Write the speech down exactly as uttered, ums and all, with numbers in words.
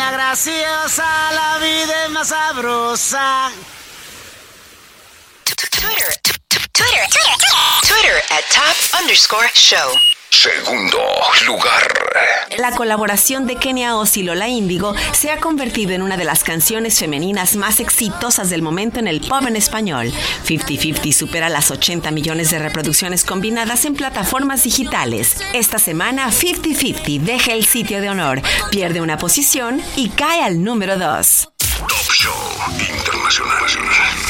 niña graciosa, la vida es más sabrosa. Twitter, Twitter, Twitter, Twitter at top underscore show. Segundo lugar. La colaboración de Kenia Oz y Lola Índigo se ha convertido en una de las canciones femeninas más exitosas del momento en el pop en español. cincuenta cincuenta supera las ochenta millones de reproducciones combinadas en plataformas digitales. Esta semana, cincuenta cincuenta deja el sitio de honor, pierde una posición y cae al número dos. Top Show Internacional.